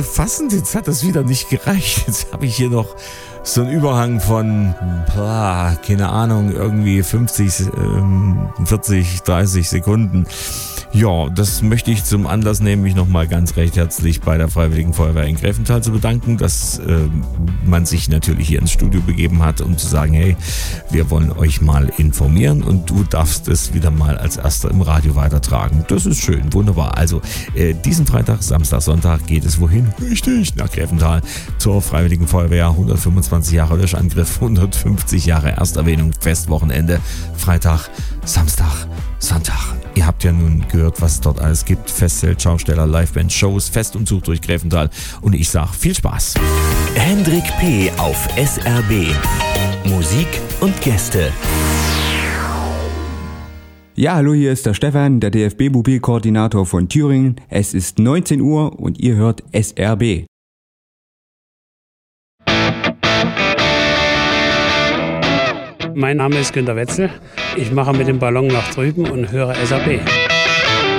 Fassend, jetzt hat das wieder nicht gereicht. Jetzt habe ich hier noch so einen Überhang von, keine Ahnung, irgendwie 50, 40, 30 Sekunden. Ja, das möchte ich zum Anlass nehmen, mich nochmal ganz recht herzlich bei der Freiwilligen Feuerwehr in Greifenthal zu bedanken, dass man sich natürlich hier ins Studio begeben hat, um zu sagen, hey, wir wollen euch mal informieren und du darfst es wieder mal als Erster im Radio weitertragen. Das ist schön, wunderbar. Also diesen Freitag, Samstag, Sonntag geht es wohin? Richtig, nach Greifenthal zur Freiwilligen Feuerwehr. 125 Jahre Löschangriff, 150 Jahre Ersterwähnung, Festwochenende, Freitag, Samstag, Sonntag. Ihr habt ja nun gehört, was es dort alles gibt. Festzelt, Schausteller, Liveband, Shows, Festumzug durch Greifenthal. Und ich sag viel Spaß. Hendrik P. auf SRB. Musik und Gäste. Ja, hallo, hier ist der Stefan, der DFB-Mobilkoordinator von Thüringen. Es ist 19 Uhr und ihr hört SRB. Mein Name ist Günter Wetzel. Ich mache mit dem Ballon nach drüben und höre SRB.